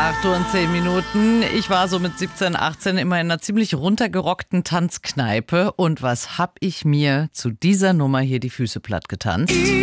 8:10. Ich war so mit 17, 18 immer in einer ziemlich runtergerockten Tanzkneipe. Und was hab ich mir zu dieser Nummer hier die Füße platt getanzt?